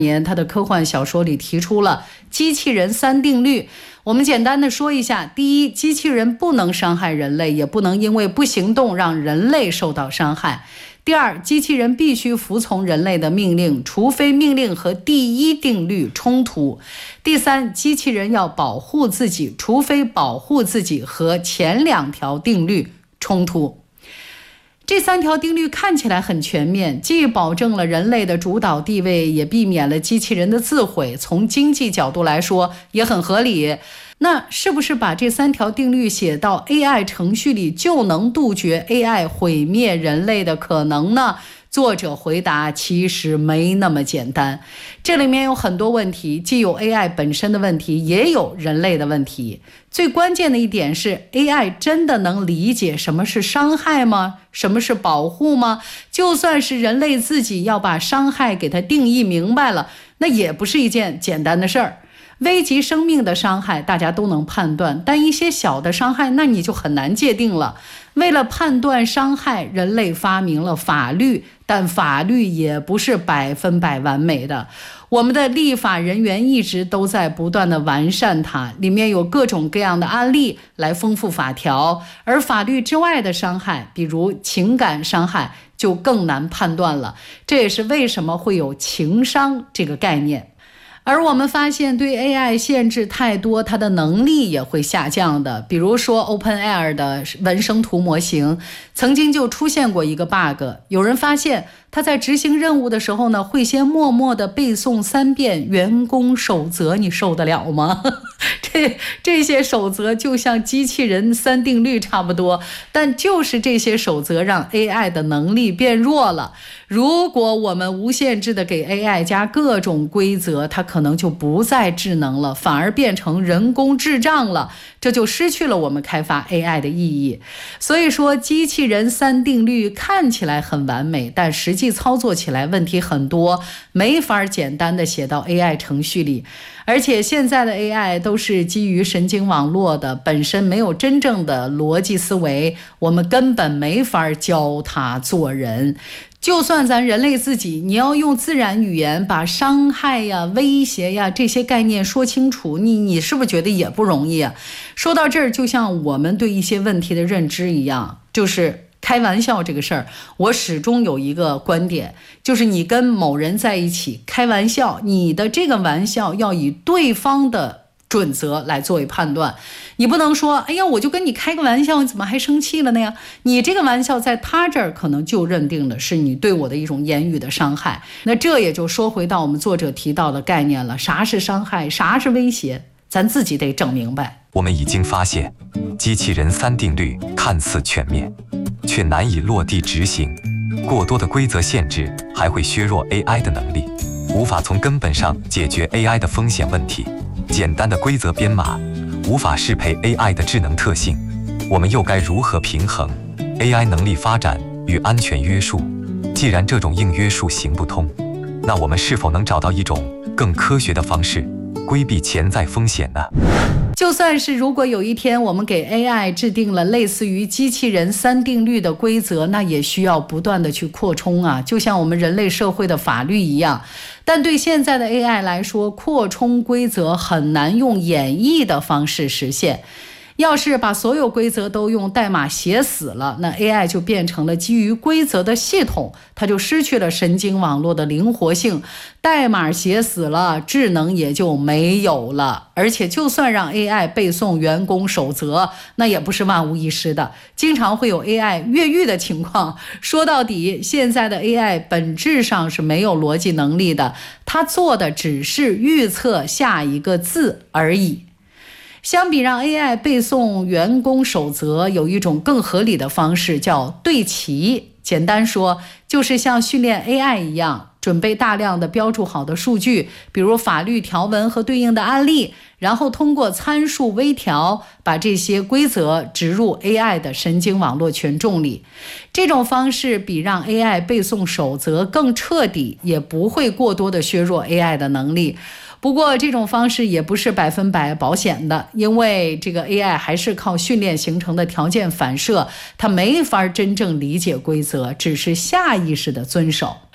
年他的科幻小说里提出了机器人3定律。我们简单的说一下：第一，机器人不能伤害人类，也不能因为不行动让人类受到伤害。第二，机器人必须服从人类的命令，除非命令和第一定律冲突。第三，机器人要保护自己，除非保护自己和前2条定律冲突。这3条定律看起来很全面，既保证了人类的主导地位，也避免了机器人的自毁，从经济角度来说也很合理。那是不是把这3条定律写到 AI 程序里就能杜绝 AI 毁灭人类的可能呢？作者回答，其实没那么简单。这里面有很多问题，既有 AI 本身的问题，也有人类的问题。最关键的一点是 AI 真的能理解什么是伤害吗？什么是保护吗？就算是人类自己要把伤害给它定义明白了，那也不是一件简单的事儿。危及生命的伤害大家都能判断，但一些小的伤害那你就很难界定了。为了判断伤害，人类发明了法律，但法律也不是100%完美的。我们的立法人员一直都在不断的完善它，里面有各种各样的案例来丰富法条，而法律之外的伤害，比如情感伤害，就更难判断了。这也是为什么会有情商这个概念。而我们发现对 AI 限制太多，它的能力也会下降的。比如说 OpenAI 的文生图模型曾经就出现过一个 bug， 有人发现它在执行任务的时候呢，会先默默地背诵3遍员工守则，你受得了吗？这些守则就像机器人3定律差不多，但就是这些守则让 AI 的能力变弱了。如果我们无限制的给 AI 加各种规则，它可能就不再智能了，反而变成人工智障了，这就失去了我们开发 AI 的意义。所以说，机器人3定律看起来很完美，但实际操作起来问题很多，没法简单的写到 AI 程序里。而且现在的 AI 都是基于神经网络的，本身没有真正的逻辑思维，我们根本没法教它做人。就算咱人类自己，你要用自然语言把伤害呀、威胁呀这些概念说清楚，你是不是觉得也不容易啊？说到这儿，就像我们对一些问题的认知一样，就是开玩笑这个事儿，我始终有一个观点，就是你跟某人在一起开玩笑，你的这个玩笑要以对方的准则来作为判断。你不能说，哎呀，我就跟你开个玩笑，你怎么还生气了呢呀？你这个玩笑在他这儿可能就认定的是你对我的一种言语的伤害。那这也就说回到我们作者提到的概念了，啥是伤害，啥是威胁，咱自己得整明白。 我们已经发现，机器人3定律看似全面，却难以落地执行。过多的规则限制还会削弱 AI 的能力，无法从根本上解决 AI 的风险问题。简单的规则编码无法适配 AI 的智能特性，我们又该如何平衡 AI 能力发展与安全约束？既然这种硬约束行不通，那我们是否能找到一种更科学的方式规避潜在风险呢？ 就算是如果有一天我们给 AI 制定了类似于机器人3定律的规则，那也需要不断的去扩充啊，就像我们人类社会的法律一样。但对现在的 AI 来说，扩充规则很难用演绎的方式实现。要是把所有规则都用代码写死了，那 AI 就变成了基于规则的系统，它就失去了神经网络的灵活性。代码写死了，智能也就没有了。而且就算让 AI 背诵员工守则，那也不是万无一失的，经常会有 AI 越狱的情况。说到底，现在的 AI 本质上是没有逻辑能力的，它做的只是预测下一个字而已。相比让 AI 背诵员工守则，有一种更合理的方式叫对齐。简单说，就是像训练 AI 一样，准备大量的标注好的数据，比如法律条文和对应的案例，然后通过参数微调，把这些规则植入 AI 的神经网络权重里。这种方式比让 AI 背诵守则更彻底，也不会过多的削弱 AI 的能力。不过这种方式也不是100%保险的，因为这个 AI 还是靠训练形成的条件反射，它没法真正理解规则，只是下意识的遵守。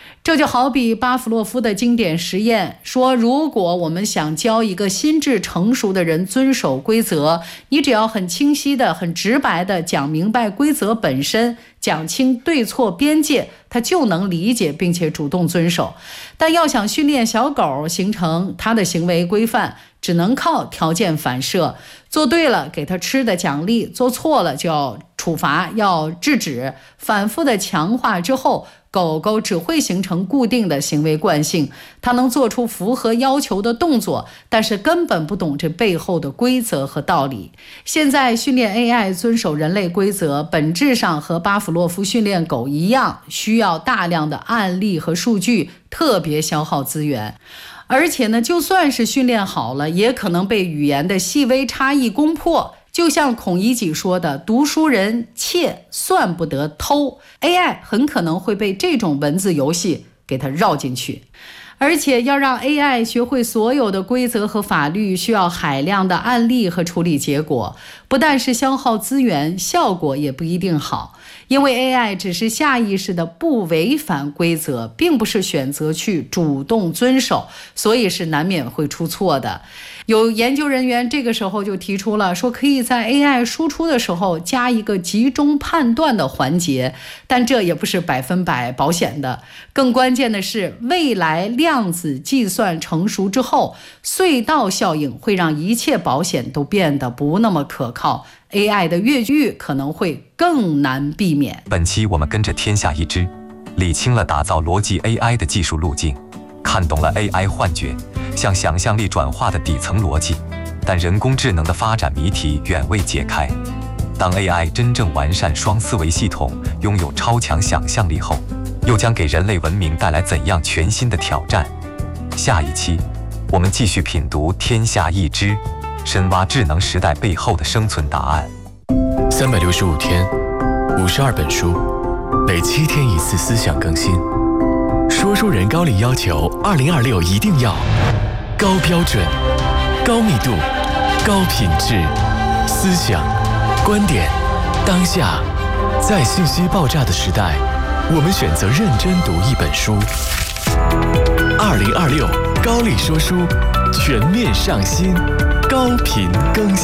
这就好比巴甫洛夫的经典实验，说如果我们想教一个心智成熟的人遵守规则，你只要很清晰的、很直白的讲明白规则本身，讲清对错边界，他就能理解并且主动遵守。但要想训练小狗形成它的行为规范，只能靠条件反射，做对了给它吃的奖励，做错了就要处罚，要制止，反复的强化之后，狗狗只会形成固定的行为惯性，它能做出符合要求的动作，但是根本不懂这背后的规则和道理。现在训练 AI 遵守人类规则，本质上和巴甫洛夫训练狗一样，需要大量的案例和数据，特别消耗资源。而且呢，就算是训练好了，也可能被语言的细微差异攻破。就像孔乙己说的，读书人窃算不得偷， AI 很可能会被这种文字游戏给它绕进去。而且要让 AI 学会所有的规则和法律，需要海量的案例和处理结果，不但是消耗资源，效果也不一定好。因为 AI 只是下意识的不违反规则，并不是选择去主动遵守，所以是难免会出错的。有研究人员这个时候就提出了，说可以在 AI 输出的时候加一个集中判断的环节，但这也不是100%保险的。更关键的是，未来量子计算成熟之后，隧道效应会让一切保险都变得不那么可靠， AI 的越狱可能会更难避免。 本期我们跟着天下一知，理清了打造逻辑 AI 的技术路径，看懂了 AI 幻觉向想象力转化的底层逻辑，但人工智能的发展谜题远未解开。当 AI 真正完善双思维系统，拥有超强想象力后，又将给人类文明带来怎样全新的挑战？下一期我们继续品读天下一知，深挖智能时代背后的生存答案。 365天，52本书，每7天1次思想更新。说书人高力要求2026一定要高标准、高密度、高品质，思想、观点，当下，在信息爆炸的时代，我们选择认真读一本书。2026高力说书全面上新，高频更新。